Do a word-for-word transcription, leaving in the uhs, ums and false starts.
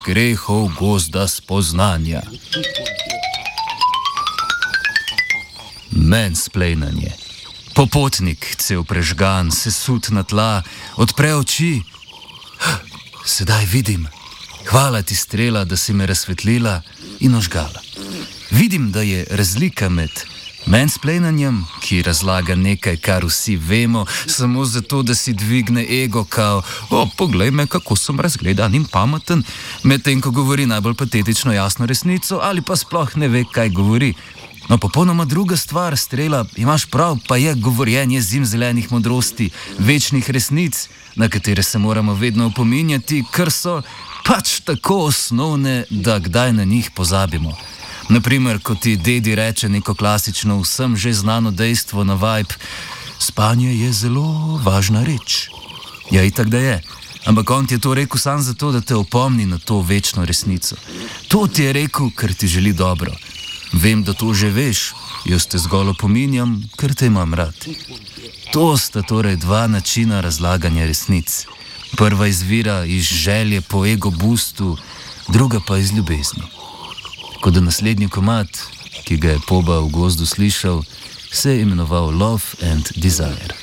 grehov gozda spoznanja. Mansplainanje. Popotnik, cel prežgan, sesut na tla, odpre oči. Sedaj vidim. Hvala ti, strela, da si me razsvetlila in ožgala. Vidim, da je razlika med mansplainanjem, ki razlaga nekaj, kar vsi vemo, samo zato, da si dvigne ego, kao, o, poglej me, kako sem razgledan in pameten, medtem ko govori najbolj patetično jasno resnico ali pa sploh ne ve, kaj govori. No, popolnoma druga stvar, strela, imaš prav, pa je govorjenje zimzelenih modrosti, večnih resnic, na katere se moramo vedno opominjati, ker so pač tako osnovne, da kdaj na njih pozabimo. Naprimer, ko ti dedi reče neko klasično, vsem že znano dejstvo na vibe, spanje je zelo važna reč. Ja, itak da je. Ampak on ti je to rekel samo zato, da te opomni na to večno resnico. To ti je rekel, ker ti želi dobro. Vem, da to že veš, jaz te zgolj opominjam, ker te imam rad. To sta torej dva načina razlaganja resnic. Prva izvira iz želje po ego boostu, druga pa iz ljubezni. Ko da naslednji komad, ki ga je Poba v gozdu slišal, se je imenoval Love and Desire.